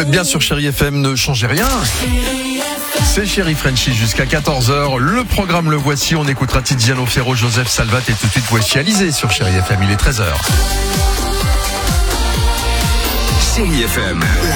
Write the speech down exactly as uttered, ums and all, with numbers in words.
êtes bien sur Chéri F M, ne changez rien. C'est Chéri Frenchy jusqu'à quatorze heures. Le programme le voici. On écoutera Tiziano Ferro, Joseph Salvat et tout de suite voici Alizé sur Chéri F M. Il est treize heures. Chéri F M.